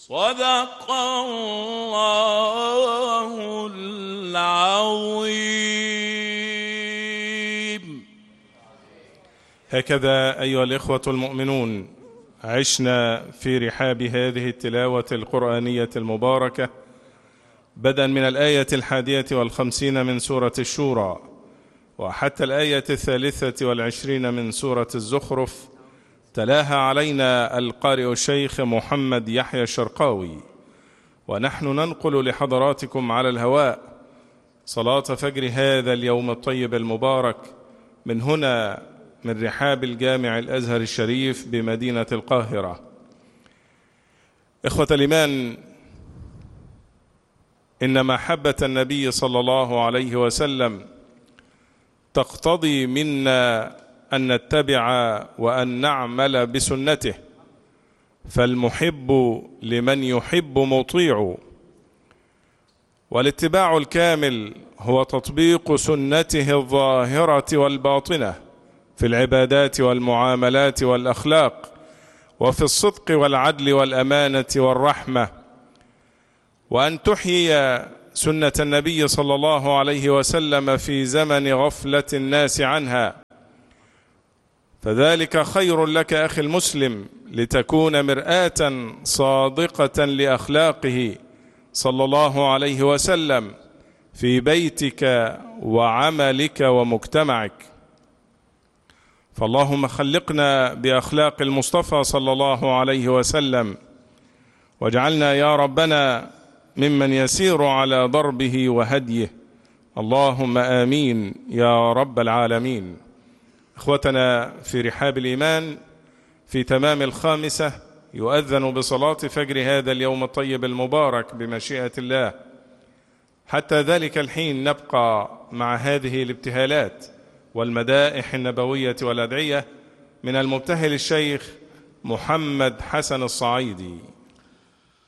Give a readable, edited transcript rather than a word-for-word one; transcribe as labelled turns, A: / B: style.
A: صدق الله العظيم.
B: هكذا أيها الإخوة المؤمنون عشنا في رحاب هذه التلاوة القرآنية المباركة، بدءا من الآية 51 من سورة الشورى وحتى الآية 23 من سورة الزخرف. تلاها علينا القارئ الشيخ محمد يحيى الشرقاوي، ونحن ننقل لحضراتكم على الهواء صلاة فجر هذا اليوم الطيب المبارك من هنا، من رحاب الجامع الأزهر الشريف بمدينة القاهرة. إخوة الإيمان، إن محبة النبي صلى الله عليه وسلم تقتضي منا أن نتبع وأن نعمل بسنته، فالمحب لمن يحب مطيع، والاتباع الكامل هو تطبيق سنته الظاهرة والباطنة في العبادات والمعاملات والأخلاق، وفي الصدق والعدل والأمانة والرحمة، وأن تحيي سنة النبي صلى الله عليه وسلم في زمن غفلة الناس عنها، فذلك خير لك أخي المسلم، لتكون مرآة صادقة لأخلاقه صلى الله عليه وسلم في بيتك وعملك ومجتمعك. فاللهم خلقنا بأخلاق المصطفى صلى الله عليه وسلم، واجعلنا يا ربنا ممن يسير على ضربه وهديه، اللهم آمين يا رب العالمين. إخوتنا في رحاب الإيمان، في تمام 5 يؤذن بصلاة فجر هذا اليوم الطيب المبارك بمشيئة الله. حتى ذلك الحين نبقى مع هذه الابتهالات والمدائح النبوية والأدعية من المبتهل الشيخ محمد حسن الصعيدي.